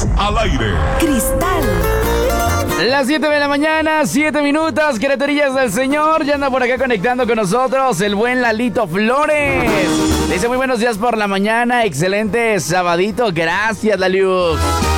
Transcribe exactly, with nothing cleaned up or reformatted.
Estamos al aire. Cristal. Las siete de la mañana, siete minutos, criaturillas del Señor. Ya anda por acá conectando con nosotros el buen Lalito Flores. Dice muy buenos días por la mañana, excelente sabadito. Gracias, Laliux.